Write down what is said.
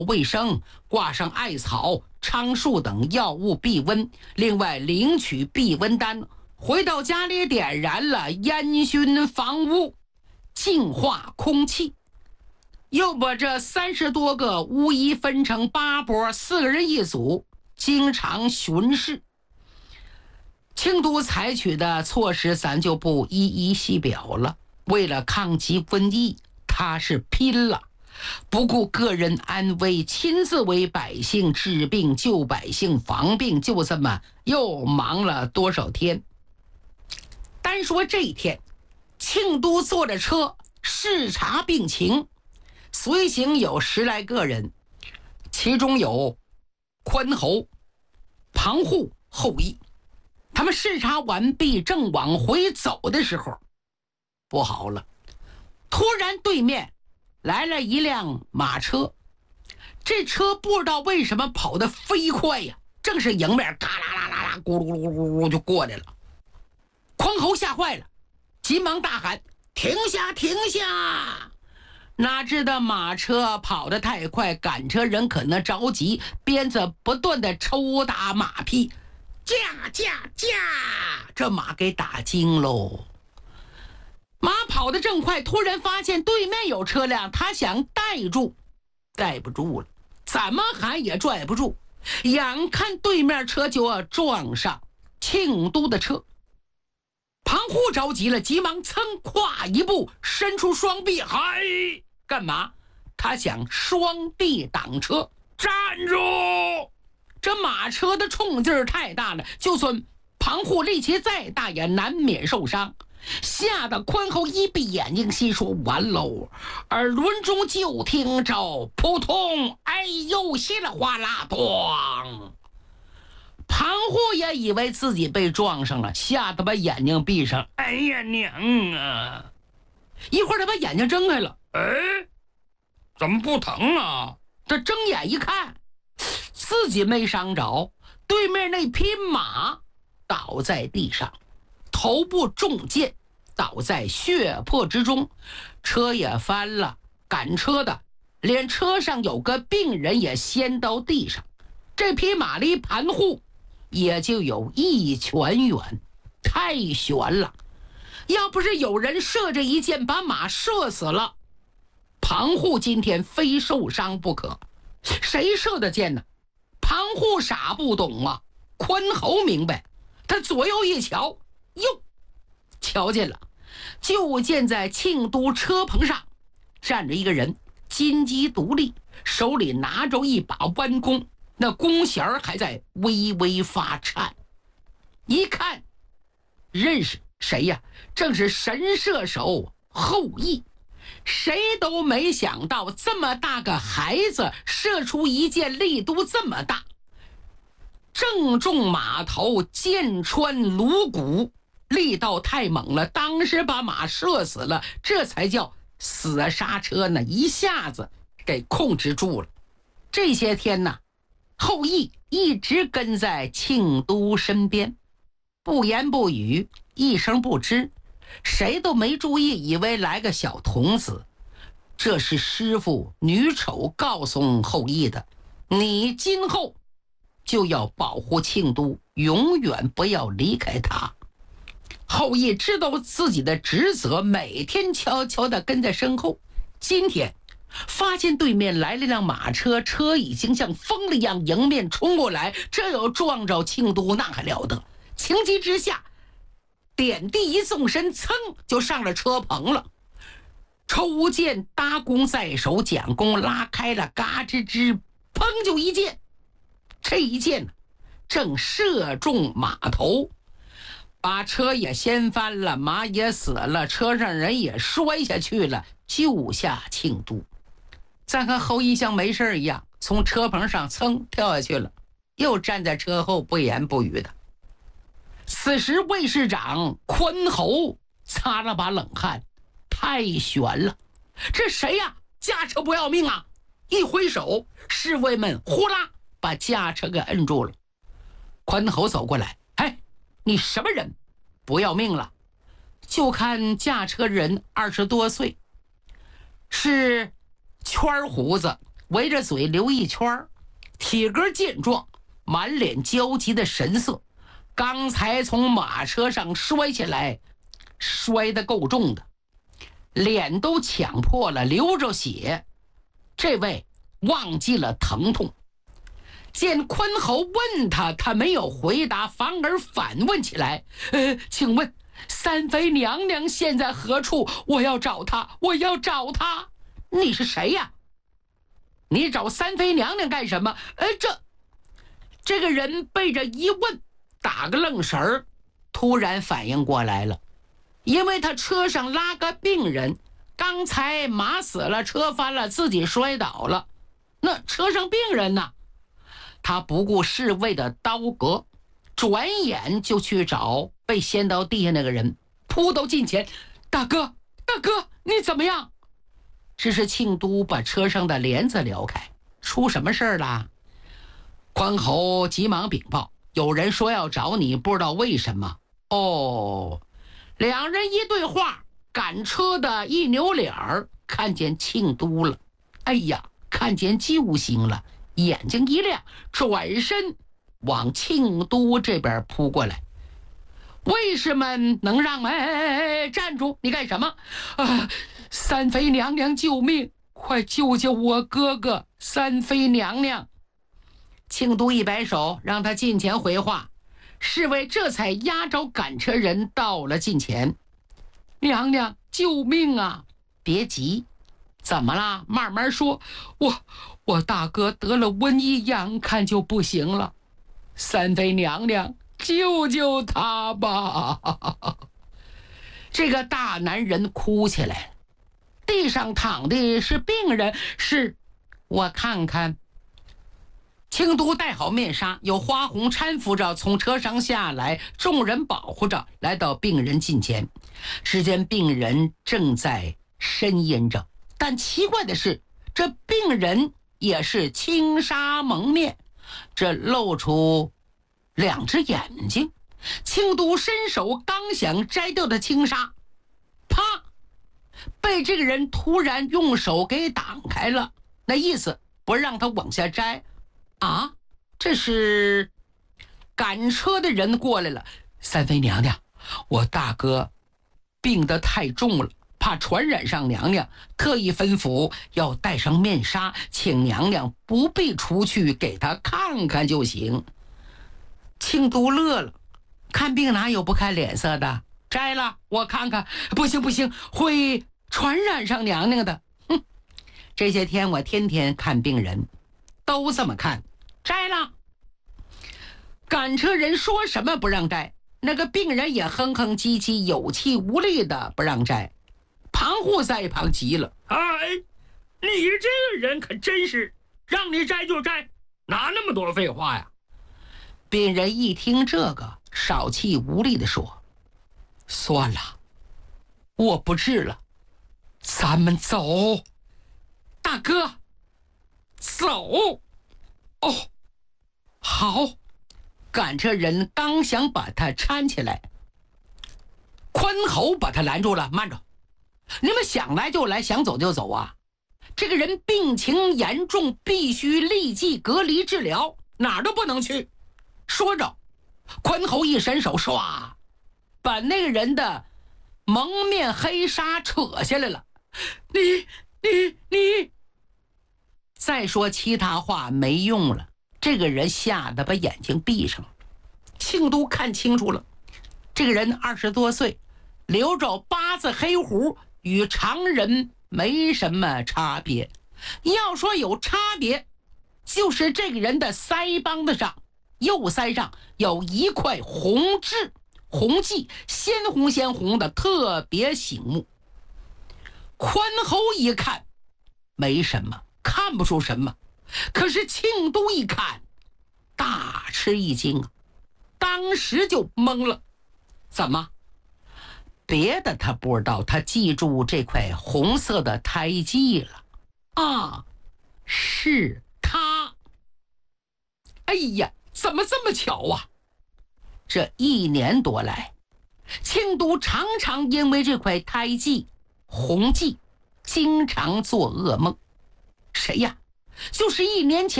卫生，挂上艾草、樟树等药物避温，另外领取避温单，回到家里点燃了烟熏房屋，净化空气。又把这30多个巫医分成8波，4个人一组，经常巡视。庆都采取的措施咱就不一一细表了，为了抗击瘟疫，他是拼了，不顾个人安危，亲自为百姓治病救百姓防病，就这么又忙了多少天。单说这一天，庆都坐着车视察病情，随行有10来个人，其中有宽侯、庞护、后羿。他们视察完毕，正往回走的时候，不好了，突然对面来了一辆马车，这车不知道为什么跑得飞快呀，正是迎面嘎啦啦啦啦咕噜噜噜噜就过来了。匡侯吓坏了，急忙大喊：停下停下！哪知道马车跑得太快，赶车人可能着急，鞭子不断的抽打马匹，驾驾驾！这马给打惊喽。马跑得正快，突然发现对面有车辆，他想带住，带不住了，怎么喊也拽不住，眼看对面车就要撞上庆都的车。庞护着急了，急忙噌跨一步，伸出双臂，嗨，干嘛？他想双臂挡车，站住！这马车的冲劲儿太大了，就算庞护力气再大，也难免受伤。吓得宽侯一闭眼睛，心说完喽。而轮中就听着扑通，哎呦，稀里哗啦，咣！庞护也以为自己被撞上了，吓得把眼睛闭上。哎呀娘啊！一会儿他把眼睛睁开了，哎，怎么不疼啊？他睁眼一看，自己没伤着，对面那匹马倒在地上，头部中箭，倒在血泊之中，车也翻了，赶车的连车上有个病人也掀到地上，这匹马离盘户也就有1拳远，太悬了。要不是有人射这一箭把马射死了，庞护今天非受伤不可。谁射的箭呢？庞护傻不懂啊，宽侯明白，他左右一瞧，哟，瞧见了，就见在庆都车棚上站着一个人，金鸡独立，手里拿着一把弯弓，那弓弦还在微微发颤。一看认识，谁呀？正是神射手后羿。谁都没想到这么大个孩子射出一箭力度这么大，正中马头，箭穿颅骨，力道太猛了，当时把马射死了，这才叫死刹车呢，一下子给控制住了。这些天呢，后羿一直跟在庆都身边，不言不语，一声不知，谁都没注意，以为来个小童子。这是师傅女丑告诉后羿的，你今后就要保护庆都，永远不要离开他。后羿知道自己的职责，每天悄悄地跟在身后。今天发现对面来了辆马车，车已经像风了一样迎面冲过来，这要撞着庆都那还了得。情急之下点地一纵身，噌就上了车棚了。抽剑搭弓在手，将弓拉开了，嘎吱吱，砰就一箭。这一箭正射中马头，把车也掀翻了，马也死了，车上人也摔下去了，救下庆都。再看后羿像没事一样从车棚上噌跳下去了，又站在车后不言不语的。此时卫士长宽侯擦了把冷汗，太悬了，这谁呀？驾车不要命啊！一挥手，侍卫们呼啦把驾车给摁住了。宽侯走过来，哎，你什么人？不要命了？就看驾车人20多岁，是圈胡子， 围着嘴溜一圈，体格健壮，满脸焦急的神色。刚才从马车上摔下来，摔得够重的，脸都抢破了，流着血。这位忘记了疼痛。见宽侯问他，他没有回答，反而反问起来：请问三妃娘娘现在何处？我要找她，我要找她。你是谁呀？你找三妃娘娘干什么？这个人被这一问，打个愣神儿，突然反应过来了，因为他车上拉个病人，刚才马死了，车翻了，自己摔倒了，那车上病人呢？他不顾侍卫的刀戈，转眼就去找被掀到地下那个人，扑到近前：大哥，大哥，你怎么样？这是庆都把车上的帘子撩开，出什么事儿了？宽侯急忙禀报，有人说要找你，不知道为什么。哦，两人一对话，赶车的一扭脸儿，看见庆都了。哎呀，看见救星了，眼睛一亮，转身往庆都这边扑过来。卫士们能让站住，你干什么？三妃娘娘救命，快救救我哥哥！三妃娘娘。庆都一摆手，让他近前回话。侍卫这才押着赶车人到了近前。娘娘救命啊！别急，怎么了？慢慢说。我大哥得了瘟疫，眼看就不行了，三妃娘娘救救他吧！这个大男人哭起来了。地上躺的是病人，是，我看看。庆都戴好面纱，有花红搀扶着从车上下来，众人保护着来到病人近前。只见病人正在呻吟着，但奇怪的是，这病人也是轻纱蒙面，这露出两只眼睛。庆都伸手刚想摘掉的轻纱，啪，被这个人突然用手给挡开了，那意思不让他往下摘。啊，这是赶车的人过来了。三妃娘娘，我大哥病得太重了，怕传染上娘娘，特意吩咐要戴上面纱，请娘娘不必出去，给他看看就行。庆都乐了，看病哪有不看脸色的？摘了我看看。不行不行，会传染上娘娘的。这些天我天天看病人，都这么看。摘了。赶车人说什么不让摘，那个病人也哼哼唧唧，有气无力的不让摘。庞护在一旁急了：你这个人可真是，让你摘就摘，哪那么多废话呀？病人一听这个，少气无力的说：算了，我不治了，咱们走。大哥，走。哦，好。赶车人刚想把他搀起来，宽侯把他拦住了：慢着，你们想来就来，想走就走啊！这个人病情严重，必须立即隔离治疗，哪儿都不能去。说着，宽侯一伸手，唰，把那个人的蒙面黑纱扯下来了。你再说其他话没用了，这个人吓得把眼睛闭上了。庆都看清楚了，这个人20多岁，留着8字黑胡，与常人没什么差别。要说有差别，就是这个人的腮帮子上，右腮上有一块红痣，红迹鲜红的，特别醒目。宽侯一看没什么，看不出什么，可是庆都一看大吃一惊啊，当时就懵了。怎么？别的他不知道，他记住这块红色的胎记了啊，是他。哎呀，怎么这么巧啊？这1年多来，庆都常常因为这块胎记红记经常做噩梦。谁呀？ 就是1年前